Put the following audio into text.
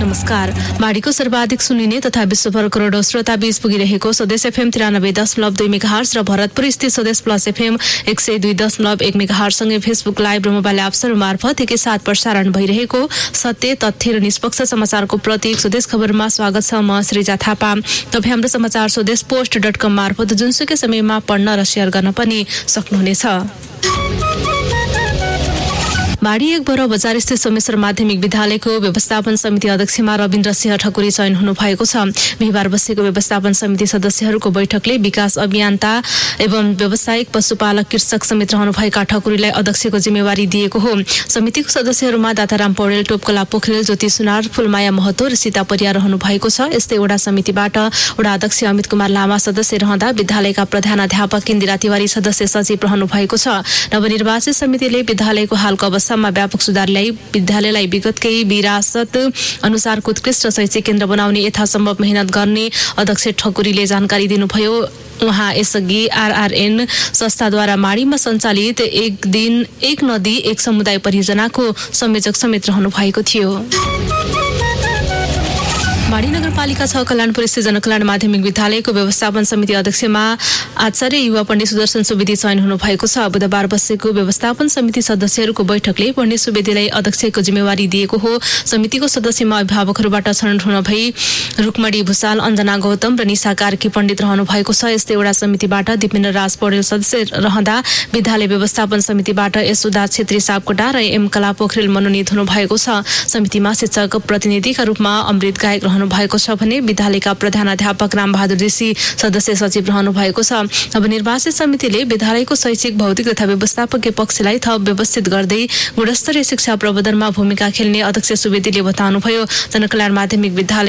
नमस्कार। माडीको सर्वाधिक सुनिने तथा विश्वभर करोडौं श्रोता बीच पुगिरहेको स्वदेश एफएम 93.2 मेगाहर्ज र भरतपुर स्थित स्वदेश प्लस एफएम 102.1 मेगाहर्ज सँगै फेसबुक लाइभ र मोबाइल एप्सहरू मार्फत एकैसाथ प्रसारण भइरहेको सत्य, तथ्य र निष्पक्ष समाचारको प्रतीक स्वदेश खबरमा स्वागत छ। म श्रीजा थापा। तपाईँ हाम्रो समाचार स्वदेश पोस्ट.com मार्फत जुनसुकै समयमा पढ्न र शेयर गर्न पनि सक्नुहुनेछ। माडी 1 बर बजार स्थित सोमेश्वर माध्यमिक विद्यालयको व्यवस्थापन समिति अध्यक्षमा रविन्द्र सिंह ठकुरी चयन हुनु भएको छ। बिहिबार बसेको व्यवस्थापन समिति सदस्यहरूको बैठकले विकास अभियन्ता एवं व्यावसायिक पशुपालक कृषक समेत रहनुभएका ठकुरीलाई अध्यक्षको जिम्मेवारी दिएको हो। समितिको सदस्यहरूमा दाताराम पौडेल, टोपकला पोखरेल, ज्योति सुनार, फुलमाया महतो र सीता परिया रहनु भएको छ। यस्तै वडा समितिबाट वडा अध्यक्ष अमित कुमार लामा सदस्य रहँदा विद्यालयका प्रधानाध्यापक इन्दिरा तिवारी सदस्य सचिव रहनु भएको छ। नवनिर्वाचित समितिले विद्यालयको हालको अवस्थामा व्यापक सुधार ल्याई विद्यालयलाई विगतकै विरासत अनुसारको उत्कृष्ट शैक्षिक केन्द्र बनाउने यथासम्भव मेहनत गर्ने अध्यक्ष ठकुरीले जानकारी दिनुभयो। उहाँ यसअघि आरआरएन संस्थाद्वारा माडीमा सञ्चालित एक दिन एक नदी एक समुदाय परियोजनाको संयोजक समेत रहनु भएको थियो। माडी नगरपालिका 6 कल्याणपुर स्थित जनकल्याण माध्यमिक विद्यालयको व्यवस्थापन समिति अध्यक्षमा आचार्य युवा पण्डित सुदर्शन सुवेदी चयन हुनु भएको छ। बुधबार बसेको व्यवस्थापन समिति सदस्यहरूको बैठकले पण्डित सुवेदीलाई अध्यक्षको जिम्मेवारी दिएको हो। समितिको सदस्यमा अभिभावकहरूबाट छनौट हुन भई रुक्मणी भूषाल, अञ्जना गौतम र निशा कार्की पण्डित रहनु भएको छ। यस्तै वडा समितिबाट दिपेन्द्र राज पौडेल सदस्य रहँदा विद्यालय व्यवस्थापन समितिबाट यशोदा छेत्री सापकोटा र एम कला पोखरेल मनोनित हुनु भएको छ। समितिमा शिक्षक प्रतिनिधिका रूपमा अमृत गायक रहनु भएको छ भने विद्यालयका प्रधानाध्यापक रामबहादुर ऋषि सदस्य सचिव रहनु भएको छ। अब निर्वाचित समितिले विद्यालयको शैक्षिक, भौतिक तथा व्यवस्थापकीय पक्षलाई थप व्यवस्थित गर्दै गुणस्तरीय शिक्षा प्रवर्धनमा भूमिका खेल्ने अध्यक्ष सुवेदीले बताउनुभयो। जनकल्याण माध्यमिक विद्यालय